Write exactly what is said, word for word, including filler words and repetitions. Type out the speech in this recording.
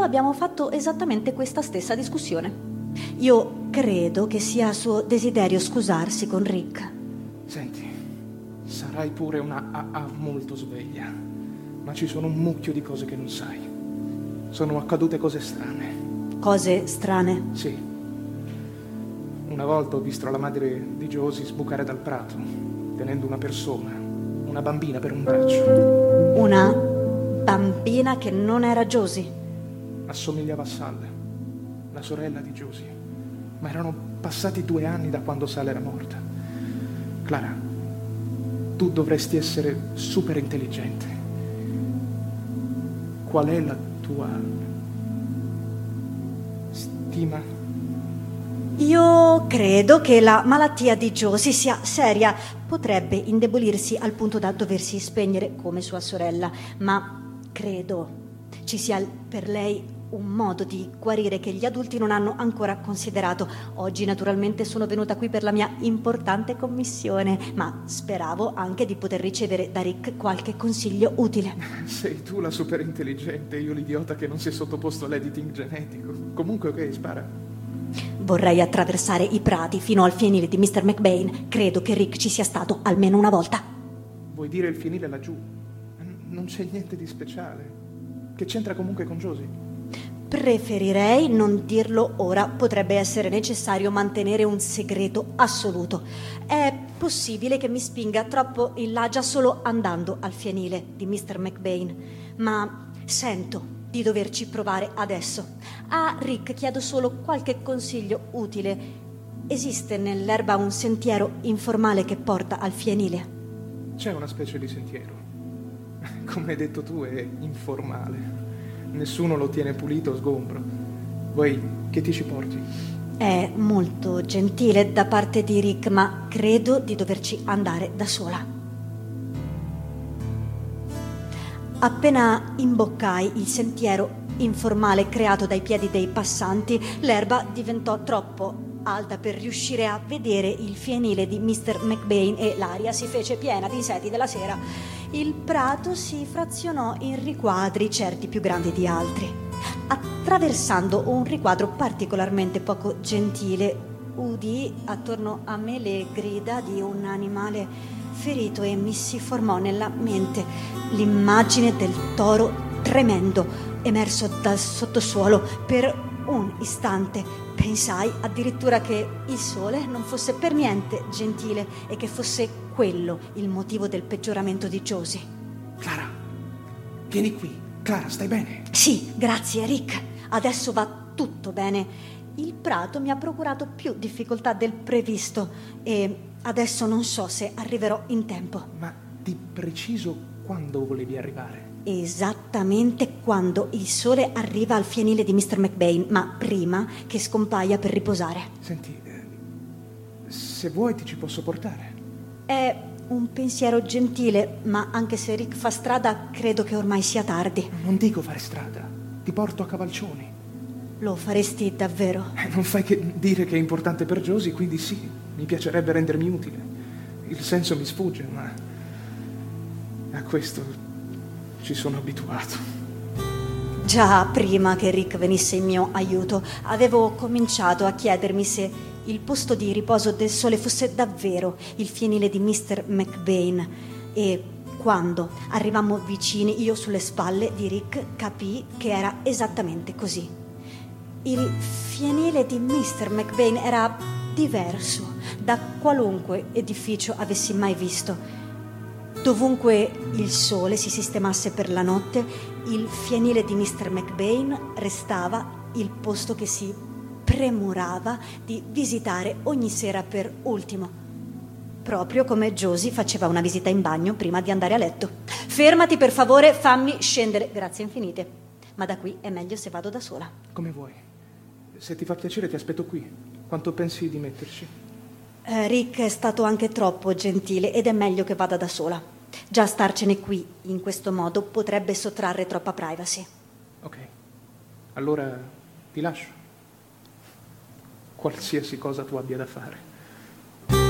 abbiamo fatto esattamente questa stessa discussione. Io credo che sia suo desiderio scusarsi con Rick. Senti, sarai pure una A A molto sveglia, ma ci sono un mucchio di cose che non sai. Sono accadute cose strane. Cose strane? Sì. Una volta ho visto la madre di Josie sbucare dal prato, tenendo una persona, una bambina per un braccio. Una bambina che non era Josie? Assomigliava a Sal, la sorella di Josie, ma erano passati due anni da quando Sal era morta. Clara, tu dovresti essere super intelligente. Qual è la tua stima? Io credo che la malattia di Josie sia seria. Potrebbe indebolirsi al punto da doversi spegnere come sua sorella, ma credo ci sia per lei un modo di guarire che gli adulti non hanno ancora considerato. Oggi naturalmente sono venuta qui per la mia importante commissione, ma speravo anche di poter ricevere da Rick qualche consiglio utile. Sei tu la super intelligente, io l'idiota che non si è sottoposto all'editing genetico. Comunque ok, spara. Vorrei attraversare i prati fino al fienile di mister McBain. Credo che Rick ci sia stato almeno una volta. Vuoi dire il fienile laggiù? Non c'è niente di speciale. Che c'entra comunque con Josie? Preferirei non dirlo ora. Potrebbe essere necessario mantenere un segreto assoluto. È possibile che mi spinga troppo in là già solo andando al fienile di mister McBain, ma sento di doverci provare adesso. A Rick chiedo solo qualche consiglio utile. Esiste nell'erba un sentiero informale che porta al fienile? C'è una specie di sentiero. Come hai detto tu, è informale. Nessuno lo tiene pulito o sgombro. Vuoi che ti ci porti? È molto gentile da parte di Rick, ma credo di doverci andare da sola. Appena imboccai il sentiero informale creato dai piedi dei passanti, l'erba diventò troppo alta per riuscire a vedere il fienile di mister McBain e l'aria si fece piena di insetti della sera. Il prato si frazionò in riquadri, certi più grandi di altri. Attraversando un riquadro particolarmente poco gentile, udii attorno a me le grida di un animale ferito e mi si formò nella mente l'immagine del toro tremendo emerso dal sottosuolo. Per un istante pensai addirittura che il sole non fosse per niente gentile e che fosse quello il motivo del peggioramento di Josie. Clara, vieni qui. Clara, stai bene? Sì, grazie Rick. Adesso va tutto bene. Il prato mi ha procurato più difficoltà del previsto e adesso non so se arriverò in tempo. Ma di preciso quando volevi arrivare? Esattamente quando il sole arriva al fienile di mister McBain, ma prima che scompaia per riposare. Senti, eh, se vuoi ti ci posso portare. È un pensiero gentile, ma anche se Rick fa strada, credo che ormai sia tardi. Non dico fare strada, ti porto a cavalcioni. Lo faresti davvero? Eh, non fai che dire che è importante per Josie, quindi sì, mi piacerebbe rendermi utile. Il senso mi sfugge, ma a questo ci sono abituato. Già prima che Rick venisse in mio aiuto, avevo cominciato a chiedermi se il posto di riposo del sole fosse davvero il fienile di mister McBain. E quando arrivammo vicini, io sulle spalle di Rick capii che era esattamente così. Il fienile di mister McBain era diverso da qualunque edificio avessi mai visto. Dovunque il sole si sistemasse per la notte, il fienile di mister McBain restava il posto che si premurava di visitare ogni sera per ultimo, proprio come Josie faceva una visita in bagno prima di andare a letto. Fermati per favore, fammi scendere, grazie infinite, ma da qui è meglio se vado da sola. Come vuoi. Se ti fa piacere ti aspetto qui. Quanto pensi di metterci? Eh, Rick è stato anche troppo gentile ed è meglio che vada da sola. Già starcene qui in questo modo potrebbe sottrarre troppa privacy. Ok, allora ti lascio. Qualsiasi cosa tu abbia da fare.